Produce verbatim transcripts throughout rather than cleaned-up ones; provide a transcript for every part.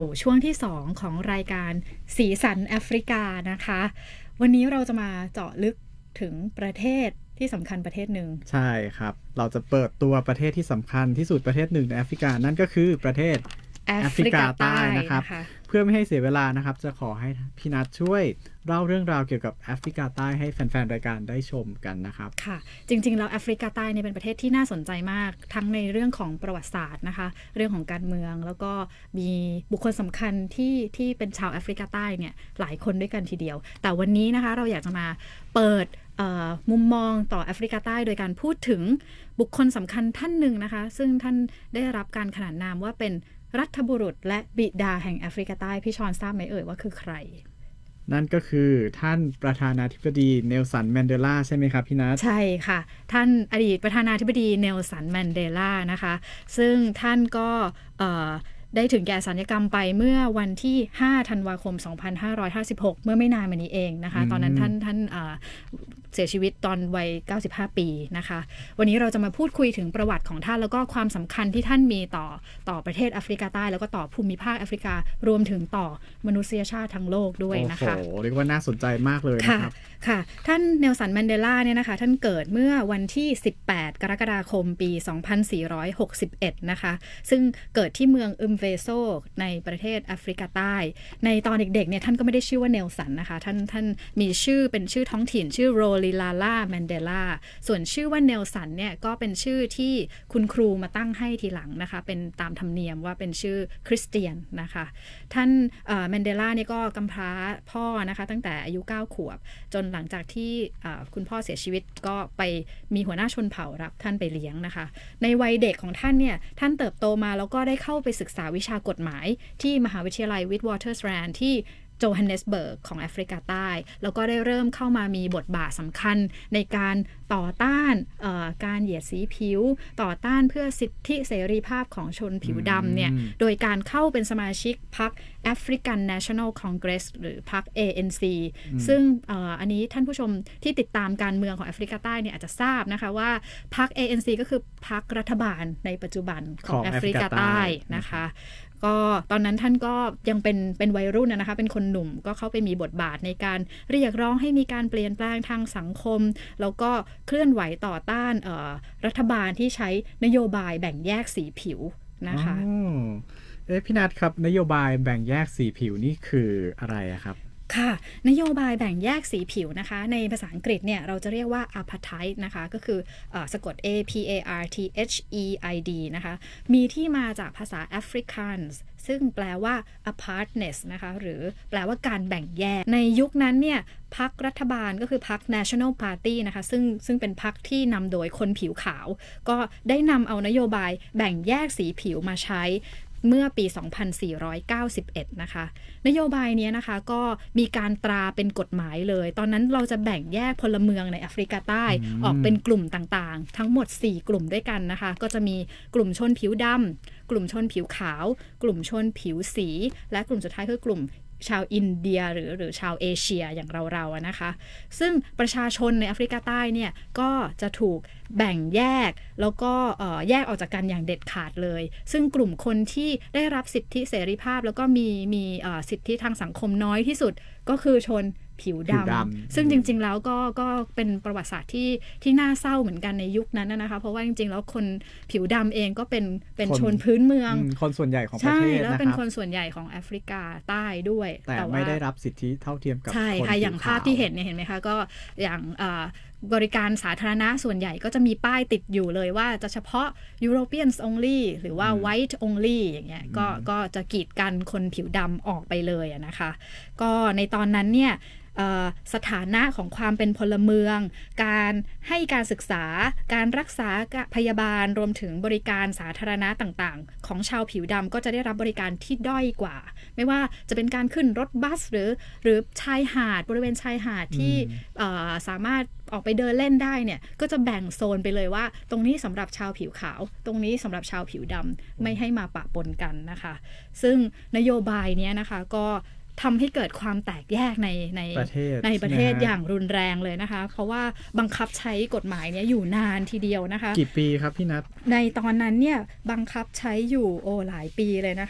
ช่วงที่สองของรายการสีสันแอฟริกานะคะวันนี้เราจะมาเจาะลึกถึงประเทศที่สำคัญประเทศหนึ่งใช่ครับเราจะเปิดตัวประเทศที่สำคัญที่สุดประเทศหนึ่งในแอฟริกานั่นก็คือประเทศแอแอฟริกาฟริกาใต้ใต้นะครับนะคะเพื่อไม่ให้เสียเวลานะครับจะขอให้พี่นัทช่วยเล่าเรื่องราวเกี่ยวกับแอฟริกาใต้ให้แฟนๆรายการได้ชมกันนะครับค่ะจริงๆแล้วแอฟริกาใต้เนี่ยเป็นประเทศที่น่าสนใจมากทั้งในเรื่องของประวัติศาสตร์นะคะเรื่องของการเมืองแล้วก็มีบุคคลสำคัญที่ที่เป็นชาวแอฟริกาใต้เนี่ยหลายคนด้วยกันทีเดียวแต่วันนี้นะคะเราอยากจะมาเปิดมุมมองต่อแอฟริกาใต้โดยการพูดถึงบุคคลสำคัญท่านหนึ่งนะคะซึ่งท่านได้รับการขนานนามว่าเป็นรัฐบุรุษและบิดาแห่งแอฟริกาใต้พี่ชอนทราบไหมเอ่ยว่าคือใครนั่นก็คือท่านประธานาธิบดีเนลสันแมนเดลาใช่ไหมครับพี่นัทใช่ค่ะท่านอดีตประธานาธิบดีเนลสันแมนเดลานะคะซึ่งท่านก็ได้ถึงแก่สัญญกรรมไปเมื่อวันที่ห้าธันวาคมสองพันห้าร้อยห้าสิบหกเมื่อไม่นานมานี้เองนะคะตอนนั้นท่านท่านเสียชีวิตตอนวัยเก้าสิบห้าปีนะคะวันนี้เราจะมาพูดคุยถึงประวัติของท่านแล้วก็ความสำคัญที่ท่านมีต่อต่อประเทศแอฟริกาใต้แล้วก็ต่อภูมิภาคแอฟริการวมถึงต่อมนุษยชาติทั้งโลกด้วยนะคะโอ้โหเรียกว่าน่าสนใจมากเลยนะครับค่ะท่านเนลสันแมนเดลาเนี่ยนะคะท่านเกิดเมื่อวันที่สิบแปดกรกฎาคมปีสองพันสี่ร้อยหกสิบเอ็ดนะคะซึ่งเกิดที่เมืองอึมเวโซในประเทศแอฟริกาใต้ในตอนเด็กๆเนี่ยท่านก็ไม่ได้ชื่อว่าเนลสันนะคะท่านท่านมีชื่อเป็นชื่อท้องถิ่นชื่อโรลิลาล่าแมนเดลาส่วนชื่อว่าเนลสันเนี่ยก็เป็นชื่อที่คุณครูมาตั้งให้ทีหลังนะคะเป็นตามธรรมเนียมว่าเป็นชื่อคริสเตียนนะคะท่านแมนเดลาเนี่ยก็กำพร้าพ่อนะคะตั้งแต่อายุเก้าขวบจนหลังจากที่คุณพ่อเสียชีวิตก็ไปมีหัวหน้าชนเผ่ารับท่านไปเลี้ยงนะคะในวัยเด็กของท่านเนี่ยท่านเติบโตมาแล้วก็ได้เข้าไปศึกษาวิชากฎหมายที่มหาวิทยาลัยวิทวอเตอร์สแรนด์ที่โจฮันเนสเบิร์กของแอฟริกาใต้แล้วก็ได้เริ่มเข้ามามีบทบาทสำคัญในการต่อต้านการเหยียดสีผิวต่อต้านเพื่อสิทธิเสรีภาพของชนผิวดำเนี่ยโดยการเข้าเป็นสมาชิกพรรค African National Congress หรือพรรค เอ เอ็น ซี ซึ่ง อ, อันนี้ท่านผู้ชมที่ติดตามการเมืองของแอฟริกาใต้เนี่ยอาจจะทราบนะคะว่าพรรค เอ เอ็น ซี ก็คือพรรครัฐบาลในปัจจุบันของแอฟริกาใต้นะคะก็ตอนนั้นท่านก็ยังเป็นเป็นวัยรุ่นนะคะเป็นคนหนุ่มก็เข้าไปมีบทบาทในการเรียกร้องให้มีการเปลี่ยนแปลงทางสังคมแล้วก็เคลื่อนไหวต่อต้านรัฐบาลที่ใช้นโยบายแบ่งแยกสีผิวนะคะเอ๊ะพี่นัทครับนโยบายแบ่งแยกสีผิวนี่คืออะไรครับค่ะนโยบายแบ่งแยกสีผิวนะคะในภาษาอังกฤษเนี่ยเราจะเรียกว่า apartheid นะคะก็คือเอ่อสะกด A P A R T H E I D นะคะมีที่มาจากภาษา Afrikaans ซึ่งแปลว่า apartness นะคะหรือแปลว่าการแบ่งแยกในยุคนั้นเนี่ยพรรครัฐบาลก็คือพรรค National Party นะคะซึ่งซึ่งเป็นพรรคที่นำโดยคนผิวขาวก็ได้นำเอานโยบายแบ่งแยกสีผิวมาใช้เมื่อปี สองพันสี่ร้อยเก้าสิบเอ็ด นะคะนโยบายนี้นะคะก็มีการตราเป็นกฎหมายเลยตอนนั้นเราจะแบ่งแยกพลเมืองในแอฟริกาใต้ออกเป็นกลุ่มต่างๆทั้งหมดสี่กลุ่มด้วยกันนะคะก็จะมีกลุ่มชนผิวดำกลุ่มชนผิวขาวกลุ่มชนผิวสีและกลุ่มสุดท้ายคือกลุ่มชาวอินเดียหรือหรือชาวเอเชียอย่างเราๆนะคะซึ่งประชาชนในแอฟริกาใต้เนี่ยก็จะถูกแบ่งแยกแล้วก็แยกออกจากกันอย่างเด็ดขาดเลยซึ่งกลุ่มคนที่ได้รับสิทธิเสรีภาพแล้วก็มีมีสิทธิทางสังคมน้อยที่สุดก็คือชนผิวดำซึ่งจริงๆแล้วก็ก็เป็นประวัติศาสตร์ที่ที่น่าเศร้าเหมือนกันในยุคนั้นนะคะเพราะว่าจริงๆแล้วคนผิวดำเองก็เป็นเป็นชนพื้นเมืองคนส่วนใหญ่ของประเทศนะครับใช่แล้วเป็นคนส่วนใหญ่ของแอฟริกาใต้ด้วยแต่ไม่ได้รับสิทธิเท่าเทียมกับใช่ค่ะอย่างภาพที่เห็นเนี่ยเห็นไหมคะก็อย่างบริการสาธารณะส่วนใหญ่ก็จะมีป้ายติดอยู่เลยว่าจะเฉพาะ Europeans only หรือว่า white only อย่างเงี้ยก็ก็จะกีดกันคนผิวดำออกไปเลยนะคะก็ในตอนนั้นเนี่ยสถานะของความเป็นพลเมืองการให้การศึกษาการรักษาพยาบาลรวมถึงบริการสาธารณะต่างๆของชาวผิวดำก็จะได้รับบริการที่ด้อยกว่าไม่ว่าจะเป็นการขึ้นรถบัสหรือหรือชายหาดบริเวณชายหาดที่สามารถออกไปเดินเล่นได้เนี่ยก็จะแบ่งโซนไปเลยว่าตรงนี้สำหรับชาวผิวขาวตรงนี้สำหรับชาวผิวดำไม่ให้มาปะปนกันนะคะซึ่งนโยบายนี้นะคะก็ทำให้เกิดความแตกแยกในในประเทศในประเทศอย่างรุนแรงเลยนะคะเพราะว่าบังคับใช้กฎหมายนี้อยู่นานทีเดียวนะคะกี่ปีครับพี่นัทในตอนนั้นเนี่ยบังคับใช้อยู่โอ้หลายปีเลยนะคะ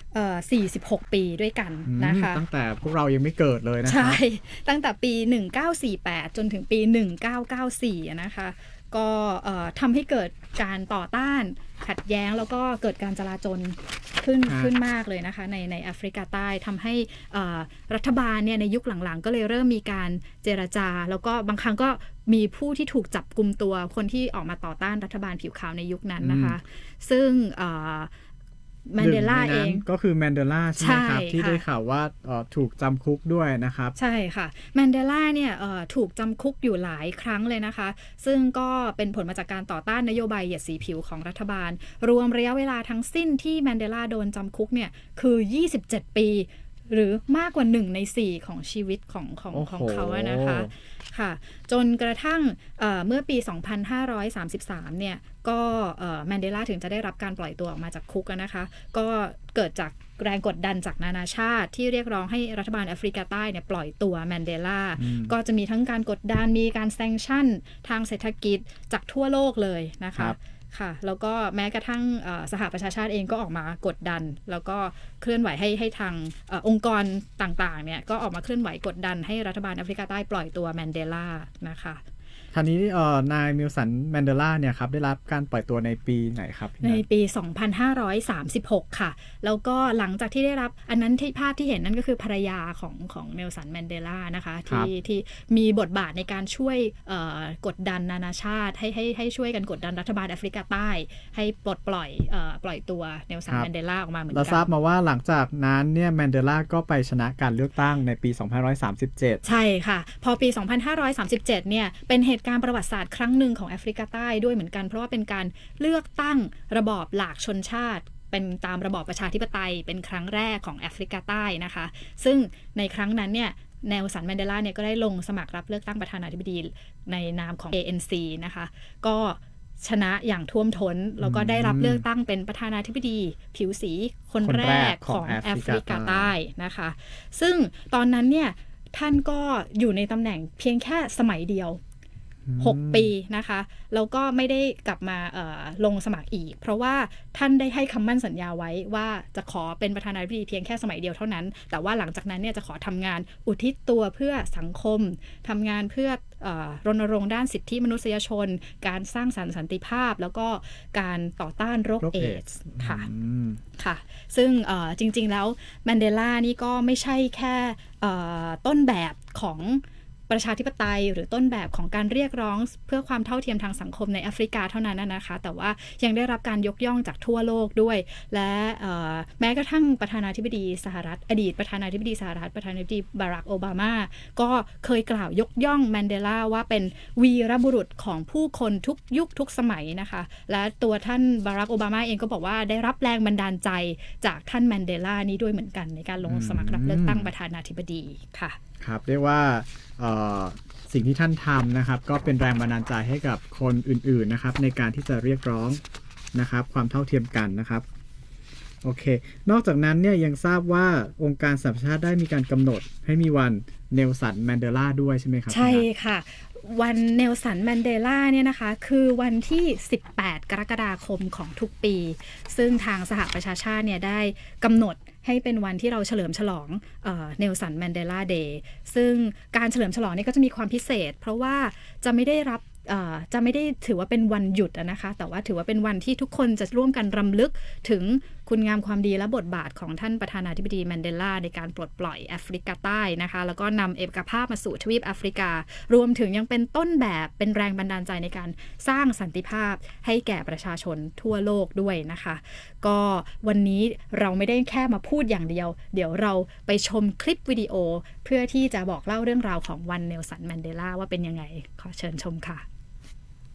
เอ่อสี่สิบหกปีด้วยกันนะคะตั้งแต่พวกเรายังไม่เกิดเลยนะใช่ตั้งแต่ปีหนึ่งพันเก้าร้อยสี่สิบแปดจนถึงปีหนึ่งพันเก้าร้อยเก้าสิบสี่นะคะก็ทำให้เกิดการต่อต้านขัดแย้งแล้วก็เกิดการจลาจลขึ้นขึ้นมากเลยนะคะในในแอฟริกาใต้ทำให้รัฐบาลเนี่ยในยุคหลังๆก็เลยเริ่มมีการเจรจาแล้วก็บางครั้งก็มีผู้ที่ถูกจับกุมตัวคนที่ออกมาต่อต้านรัฐบาลผิวขาวในยุคนั้นนะคะซึ่งแมนเดลาเองก็คือแมนเดลาใช่ไหมครับที่ได้ข่าวว่าถูกจำคุกด้วยนะครับใช่ค่ะแมนเดลาเนี่ยถูกจำคุกอยู่หลายครั้งเลยนะคะซึ่งก็เป็นผลมาจากการต่อต้านนโยบายเหยียดสีผิวของรัฐบาลรวมระยะเวลาทั้งสิ้นที่แมนเดลาโดนจำคุกเนี่ยคือยี่สิบเจ็ดปีหรือมากกว่าหนึ่งในสี่ของชีวิตของของของเขาอะนะคะค่ะจนกระทั่งเ, เมื่อปี สองพันห้าร้อยสามสิบสาม เนี่ยก็แมนเดลาถึงจะได้รับการปล่อยตัวออกมาจากคุกนะคะก็เกิดจากแรงกดดันจากนานาชาติที่เรียกร้องให้รัฐบาลแอฟริกาใต้เนี่ยปล่อยตัวแมนเดลาก็จะมีทั้งการกดดันมีการแซงชั่นทางเศรษฐกิจจากทั่วโลกเลยนะคะค่ะแล้วก็แม้กระทั่งสหประชาชาติเองก็ออกมากดดันแล้วก็เคลื่อนไหวให้ให้ทางอองค์กรต่างๆเนี่ยก็ออกมาเคลื่อนไหวกดดันให้รัฐบาลแอฟริกาใต้ปล่อยตัวแมนเดลานะคะคราวนี้นายมิลสันแมนเดลาเนี่ยครับได้รับการปล่อยตัวในปีไหนครับในปี สองพันห้าร้อยสามสิบหก ค่ะแล้วก็หลังจากที่ได้รับอันนั้นที่ภาพที่เห็นนั่นก็คือภรรยาของของเนลสันแมนเดลานะคะที่ที่มีบทบาทในการช่วยกดดันนานาชาติให้ให้ให้ช่วยกันกดดันรัฐบาลแอฟริกาใต้ให้ปลดปล่อยปล่อยตัวเนลสันแมนเดลาออกมาเหมือนกันเราทราบมาว่าหลังจากนั้นเนี่ยแมนเดลาก็ไปชนะการเลือกตั้งในปี สองพันห้าร้อยสามสิบเจ็ดใช่ค่ะพอปี สองพันห้าร้อยสามสิบเจ็ด เนี่ยเป็นเหตุการณ์ประวัติศาสตร์ครั้งหนึ่งของแอฟริกาใต้ด้วยเหมือนกันเพราะว่าเป็นการเลือกตั้งระบอบหลากชนชาติเป็นตามระบอบประชาธิปไตยเป็นครั้งแรกของแอฟริกาใต้นะคะซึ่งในครั้งนั้นเนี่ยเนลสันแมนเดลาเนี่ยก็ได้ลงสมัครรับเลือกตั้งประธานาธิบดีในนามของ เอ เอ็น ซี นะคะก็ชนะอย่างท่วมท้นแล้วก็ได้รับเลือกตั้งเป็นประธานาธิบดีผิวสีคนแรกของแอฟริกาใต้นะคะซึ่งตอนนั้นเนี่ยท่านก็อยู่ในตำแหน่งเพียงแค่สมัยเดียวหกปีนะคะแล้วก็ไม่ได้กลับมาลงสมัครอีกเพราะว่าท่านได้ให้คำมั่นสัญญาไว้ว่าจะขอเป็นประธานาธิบดีเพียงแค่สมัยเดียวเท่านั้นแต่ว่าหลังจากนั้นเนี่ยจะขอทำงานอุทิศตัวเพื่อสังคมทำงานเพื่อรณรงค์ด้านสิทธิมนุษยชนการสร้างสรรค์สันติภาพแล้วก็การต่อต้านโรคเอดส์ค่ะค่ะซึ่งจริงๆแล้วแมนเดลานี่ก็ไม่ใช่แค่ต้นแบบของประชาธิปไตยหรือต้นแบบของการเรียกร้องเพื่อความเท่าเทียมทางสังคมในแอฟริกาเท่านั้นนะคะแต่ว่ายังได้รับการยกย่องจากทั่วโลกด้วยและแม้กระทั่งประธานาธิบดีสหรัฐอดีตประธานาธิบดีสหรัฐประธานาธิบดีบารักโอบามาก็เคยกล่าวยกย่องแมนเดลาว่าเป็นวีรบุรุษของผู้คนทุกยุคทุกสมัยนะคะและตัวท่านบารักโอบามาเองก็บอกว่าได้รับแรงบันดาลใจจากท่านแมนเดลานี้ด้วยเหมือนกันในการลงสมัครรับเลือกตั้งประธานาธิบดีค่ะครับเรียกว่าสิ่งที่ท่านทำนะครับก็เป็นแรงบันดาลใจให้กับคนอื่นๆนะครับในการที่จะเรียกร้องนะครับความเท่าเทียมกันนะครับโอเคนอกจากนั้นเนี่ยยังทราบว่าองค์การสหประชาชาติได้มีการกำหนดให้มีวันเนลสันแมนเดลาด้วยใช่ไหมครับใช่ค่ะวันเนลสันแมนเดลาเนี่ยนะคะคือวันที่สิบแปดกรกฎาคมของทุกปีซึ่งทางสหประชาชาติเนี่ยได้กำหนดให้เป็นวันที่เราเฉลิมฉลองเนลสันแมนเดลาเดย์ซึ่งการเฉลิมฉลองนี่ก็จะมีความพิเศษเพราะว่าจะไม่ได้รับจะไม่ได้ถือว่าเป็นวันหยุดนะคะแต่ว่าถือว่าเป็นวันที่ทุกคนจะร่วมกันรำลึกถึงคุณงามความดีและบทบาทของท่านประธานาธิบดีแมนเดลาในการปลดปล่อยแอฟริกาใต้นะคะแล้วก็นำเอกภาพมาสู่ทวีปแอฟริการวมถึงยังเป็นต้นแบบเป็นแรงบันดาลใจในการสร้างสันติภาพให้แก่ประชาชนทั่วโลกด้วยนะคะก็วันนี้เราไม่ได้แค่มาพูดอย่างเดียวเดี๋ยวเราไปชมคลิปวิดีโอเพื่อที่จะบอกเล่าเรื่องราวของวันเนลสันแมนเดลาว่าเป็นยังไงขอเชิญชมค่ะ